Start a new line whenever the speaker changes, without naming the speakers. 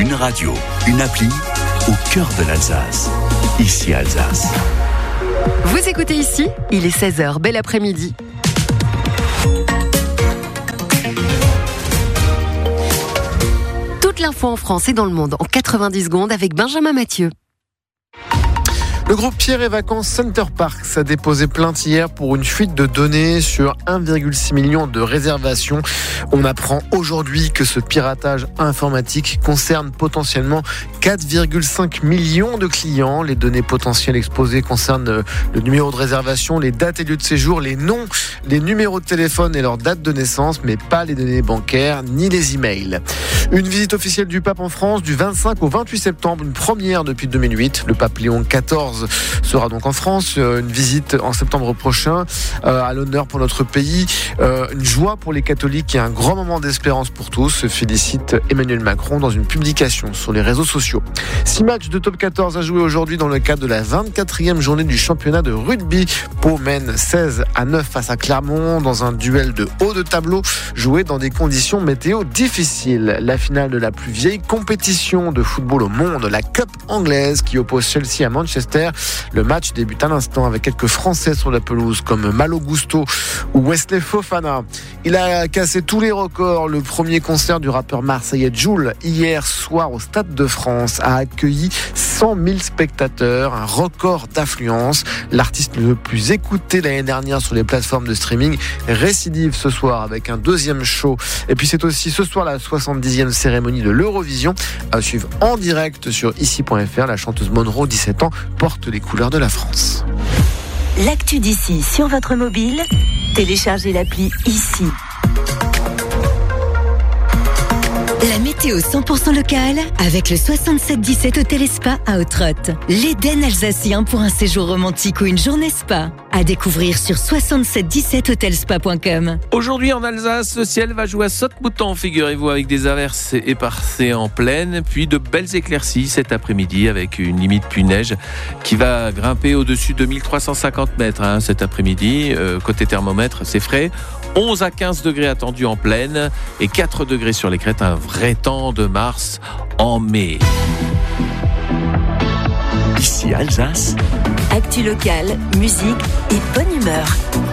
Une radio, une appli au cœur de l'Alsace. Ici Alsace.
Vous écoutez ici, il est 16h, bel après-midi. Toute l'info en France et dans le monde en 90 secondes avec Benjamin Mathieu.
Le groupe Pierre et Vacances Center Parks a déposé plainte hier pour une fuite de données sur 1,6 million de réservations. On apprend aujourd'hui que ce piratage informatique concerne potentiellement 4,5 millions de clients. Les données potentielles exposées concernent le numéro de réservation, les dates et lieux de séjour, les noms, les numéros de téléphone et leur date de naissance, mais pas les données bancaires ni les emails. Une visite officielle du pape en France du 25 au 28 septembre, une première depuis 2008. Le pape Léon XIV sera donc en France, une visite en septembre prochain, à l'honneur pour notre pays, une joie pour les catholiques et un grand moment d'espérance pour tous, se félicite Emmanuel Macron dans une publication sur les réseaux sociaux. 6 matchs de top 14 à jouer aujourd'hui dans le cadre de la 24e journée du championnat de rugby. Pau mène 16-9 face à Clermont dans un duel de haut de tableau joué dans des conditions météo difficiles. La finale de la plus vieille compétition de football au monde, la Cup anglaise qui oppose Chelsea à Manchester. Le match débute à l'instant avec quelques Français sur la pelouse comme Malo Gusto ou Wesley Fofana. Il a cassé tous les records. Le premier concert du rappeur marseillais Jul hier soir au Stade de France a accueilli 100 000 spectateurs, un record d'affluence. L'artiste le plus écouté l'année dernière sur les plateformes de streaming récidive ce soir avec un deuxième show. Et puis c'est aussi ce soir la 70e cérémonie de l'Eurovision à suivre en direct sur ici.fr. La chanteuse Monroe, 17 ans, porte les couleurs de la France.
L'actu d'ici sur votre mobile, téléchargez l'appli ici. La météo 100% locale avec le 6717 Hôtel et Spa à Autrotte. L'Éden alsacien pour un séjour romantique ou une journée spa. À découvrir sur 6717hotelspa.com.
Aujourd'hui en Alsace, le ciel va jouer à saute-mouton, figurez-vous, avec des averses éparses en plaine, puis de belles éclaircies cet après-midi avec une limite pluie-neige qui va grimper au-dessus de 1350 mètres cet après-midi. Côté thermomètre, c'est frais. 11 à 15 degrés attendus en plaine et 4 degrés sur les crêtes, un vrai temps de mars en mai.
Ici Alsace.
Actu locale, musique et bonne humeur.